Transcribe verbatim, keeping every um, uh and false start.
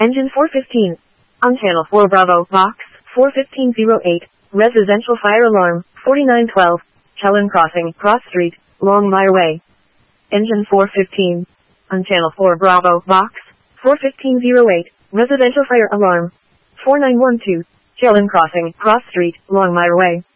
Engine four fifteen. On channel four Bravo, box four fifteen oh eight, residential fire alarm, forty-nine twelve, Helen Crossing, Cross Street, Longmire Way. Engine four fifteen. On channel four Bravo, box four fifteen oh eight, residential fire alarm, four nine one two, Helen Crossing, Cross Street, Longmire Way.